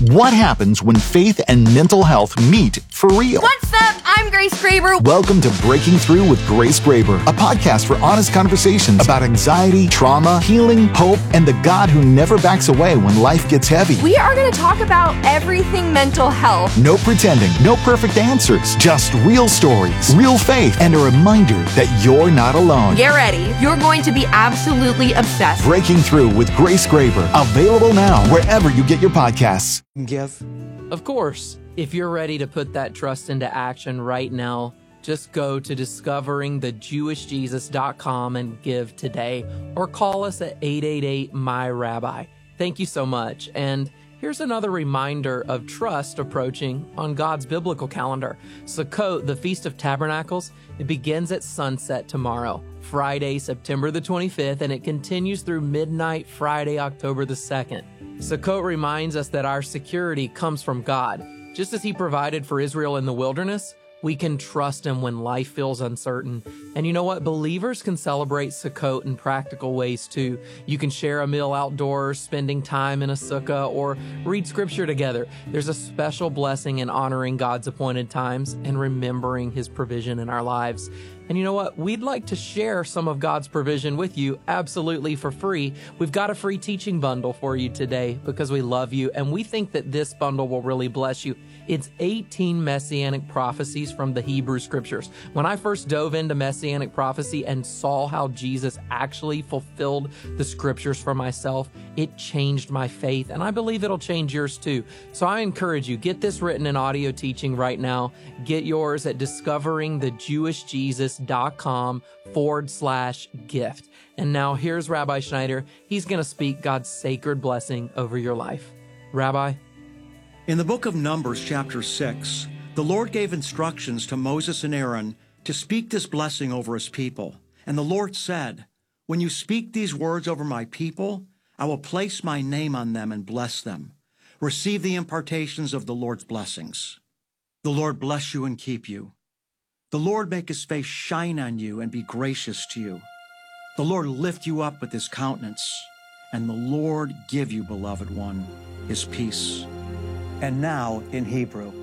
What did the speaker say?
What happens when faith and mental health meet for real? What's up? I'm Grace Graber. Welcome to Breaking Through with Grace Graber, a podcast for honest conversations about anxiety, trauma, healing, hope, and the God who never backs away when life gets heavy. We are going to talk about everything mental health. No pretending, no perfect answers, just real stories, real faith, and a reminder that you're not alone. Get ready. You're going to be absolutely obsessed. Breaking Through with Grace Graber, available now wherever you get your podcasts. Give. Of course, if you're ready to put that trust into action right now, just go to discoveringthejewishjesus.com and give today, or call us at 888-MY-RABBI. Thank you so much. And here's another reminder of trust approaching on God's biblical calendar. Sukkot, the Feast of Tabernacles, it begins at sunset tomorrow, Friday, September the 25th, and it continues through midnight, Friday, October the 2nd. Sukkot reminds us that our security comes from God. Just as He provided for Israel in the wilderness, we can trust Him when life feels uncertain. And you know what? Believers can celebrate Sukkot in practical ways too. You can share a meal outdoors, spending time in a sukkah, or read scripture together. There's a special blessing in honoring God's appointed times and remembering His provision in our lives. And you know what? We'd like to share some of God's provision with you absolutely for free. We've got a free teaching bundle for you today because we love you and we think that this bundle will really bless you. It's 18 messianic prophecies from the Hebrew scriptures. When I first dove into messianic prophecy and saw how Jesus actually fulfilled the scriptures for myself, it changed my faith, and I believe it'll change yours too. So I encourage you, get this written in audio teaching right now. Get yours at discoveringthejewishjesus.com/gift. And now here's Rabbi Schneider. He's going to speak God's sacred blessing over your life. Rabbi? In the book of Numbers, chapter 6, the Lord gave instructions to Moses and Aaron to speak this blessing over His people. And the Lord said, "When you speak these words over my people, I will place my name on them and bless them. Receive the impartations of the Lord's blessings. The Lord bless you and keep you. The Lord make His face shine on you and be gracious to you. The Lord lift you up with His countenance, and the Lord give you, beloved one, His peace." And now in Hebrew.